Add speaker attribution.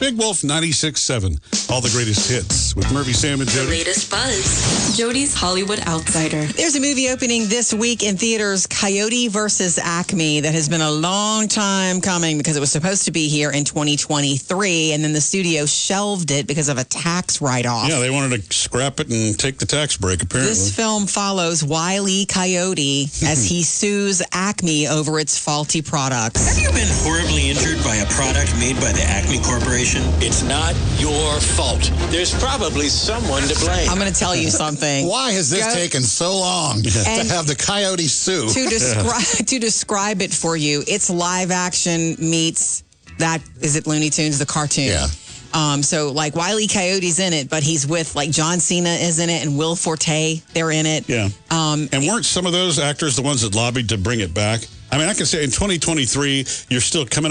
Speaker 1: Big Wolf 96.7. All the greatest hits with Murphy, Sam, and
Speaker 2: The
Speaker 1: Jody.
Speaker 2: latest buzz. Jody's Hollywood Outsider.
Speaker 3: There's a movie opening this week in theaters, Coyote versus Acme, that has been a long time coming because it was supposed to be here in 2023, and then the studio shelved it because of a tax write-off.
Speaker 1: Yeah, they wanted to scrap it and take the tax break, apparently.
Speaker 3: This film follows Wile E. Coyote as he sues Acme over its faulty products.
Speaker 4: Have you been horribly injured by a product made by the Acme Corporation?
Speaker 5: It's not your fault. There's probably someone to blame.
Speaker 3: I'm going to tell you something.
Speaker 6: Why has this taken so long to have the Coyote sue?
Speaker 3: To describe it for you, it's live action meets is it Looney Tunes, the cartoon?
Speaker 6: Yeah.
Speaker 3: So like Wile E. Coyote's in it, but he's with like John Cena is in it and Will Forte. They're in it.
Speaker 1: Yeah. And weren't some of those actors the ones that lobbied to bring it back? I mean, I can say in 2023, you're still coming